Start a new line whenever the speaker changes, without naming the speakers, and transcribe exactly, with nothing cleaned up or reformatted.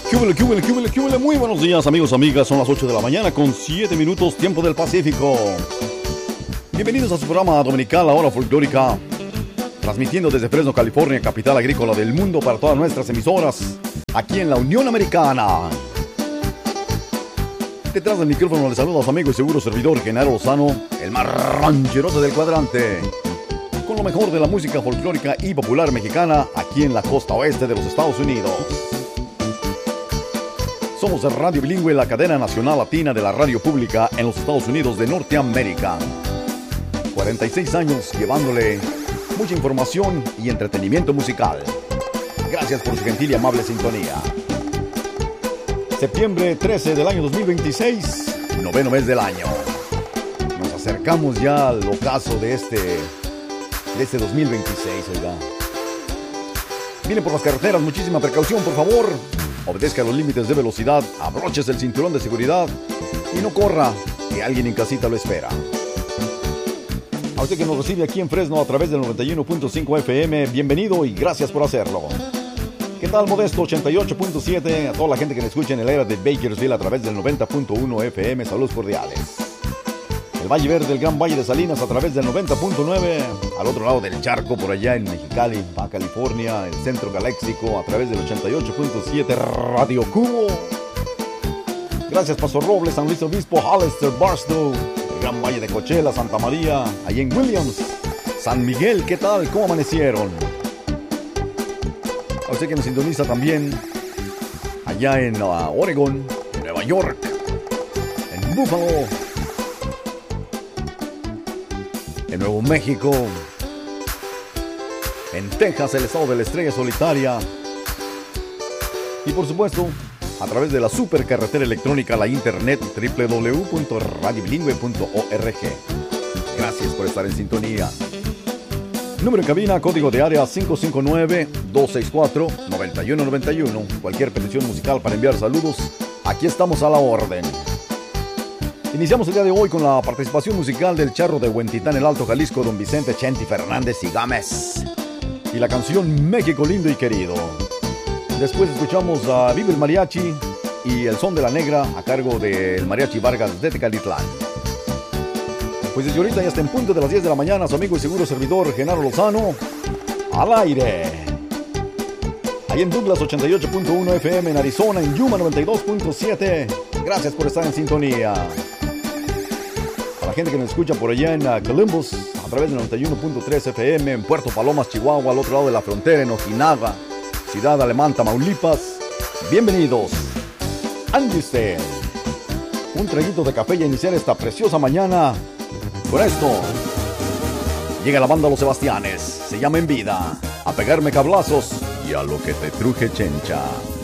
¿Qué huele, qué huele, qué huele, qué huele? Muy buenos días, amigos, amigas. Son las ocho de la mañana con siete minutos, tiempo del Pacífico. Bienvenidos a su programa dominical, La Hora Folclórica. Transmitiendo desde Fresno, California, capital agrícola del mundo, para todas nuestras emisoras, aquí en la Unión Americana. Detrás del micrófono les saluda a su amigo y seguro servidor Genaro Lozano, el más rancheroso del cuadrante, con lo mejor de la música folclórica y popular mexicana, aquí en la costa oeste de los Estados Unidos. Somos el Radio Bilingüe, la cadena nacional latina de la radio pública en los Estados Unidos de Norteamérica. cuarenta y seis años llevándole mucha información y entretenimiento musical. Gracias por su gentil y amable sintonía. Septiembre trece del año dos mil veintiséis, noveno mes del año. Nos acercamos ya al ocaso de este, de este dos mil veintiséis, oiga. Miren por las carreteras, muchísima precaución, por favor. Obedezca los límites de velocidad, abroches el cinturón de seguridad y no corra, que alguien en casita lo espera. A usted que nos recibe aquí en Fresno a través del noventa y uno punto cinco F M, bienvenido y gracias por hacerlo. ¿Qué tal, Modesto ochenta y ocho punto siete? A toda la gente que me escucha en el área de Bakersfield a través del noventa punto uno F M, saludos cordiales. El Valle Verde, el Gran Valle de Salinas a través del noventa punto nueve, al otro lado del charco, por allá en Mexicali, Baja California, el Centro Galáctico a través del ochenta y ocho punto siete Radio Cubo. Gracias, Paso Robles, San Luis Obispo, Hollister, Barstow, el Gran Valle de Coachella, Santa María, allá en Williams, San Miguel, ¿qué tal? ¿Cómo amanecieron? A usted que nos sintoniza también allá en uh, Oregon, en Nueva York, en Buffalo, en Nuevo México, en Texas, el estado de la estrella solitaria, y por supuesto a través de la supercarretera electrónica, la internet, doble u doble u doble u punto radio bilingüe punto org. Gracias por estar en sintonía. Número en cabina, código de área cinco cinco nueve, dos seis cuatro, nueve uno nueve uno. Cualquier petición musical para enviar saludos, aquí estamos a la orden. Iniciamos el día de hoy con la participación musical del charro de Huentitán, el Alto Jalisco, don Vicente Chenti Fernández y Gámez, y la canción México lindo y querido. Después escuchamos a Vive el Mariachi y El Son de la Negra a cargo del Mariachi Vargas de Tecalitlán. Pues desde ahorita ya está en punto de las diez de la mañana, su amigo y seguro servidor Genaro Lozano, al aire. Ahí en Douglas ochenta y ocho punto uno F M, en Arizona, en Yuma noventa y dos punto siete. Gracias por estar en sintonía. A la gente que nos escucha por allá en uh, Columbus, a través de noventa y uno punto tres F M, en Puerto Palomas, Chihuahua, al otro lado de la frontera, en Ojinaga, Ciudad Alemán, Tamaulipas. Bienvenidos. Ande usted un traguito de café y a iniciar esta preciosa mañana. Con esto llega la banda Los Sebastianes, se llama En Vida, a pegarme cablazos y a lo que te truje chencha.